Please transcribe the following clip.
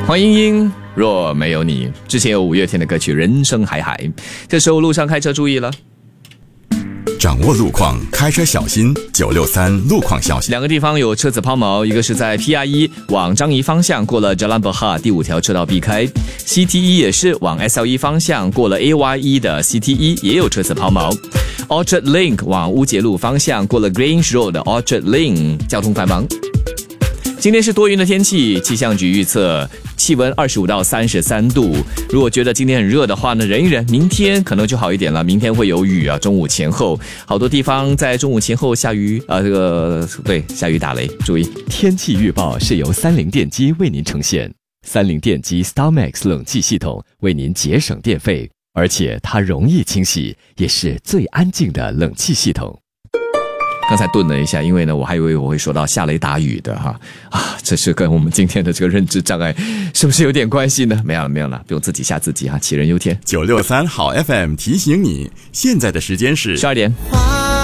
黄莺莺若没有你，之前有五月天的歌曲《人生海海》，这时候路上开车注意了。 掌握路况，开车小心。963路况消息。 两个地方有车子抛锚，一个是在 PR1 往张沂方向过了 Jalan Berhad 第5条车道避开， CT1 也是往 SL1 方向过了 AY1 的 CT1 也有车子抛锚。Orchard Link 往乌节路方向过了 Grange Road 的 Orchard Link 交通繁忙。今天是多云的天气，气象局预测气温25到33度。如果觉得今天很热的话呢，忍一忍，明天可能就好一点了。明天会有雨啊，中午前后，好多地方在中午前后下雨下雨打雷，注意。 天气预报是由三菱电机为您呈现，三菱电机 StarMax 冷气系统为您节省电费，而且它容易清洗，也是最安静的冷气系统。 刚才顿了一下，因为呢，我还以为我会说到下雷打雨的哈这是跟我们今天的这个认知障碍是不是有点关系呢？没有了，不用自己吓自己哈，杞人忧天。 963好 FM 提醒你，现在的时间是 12点。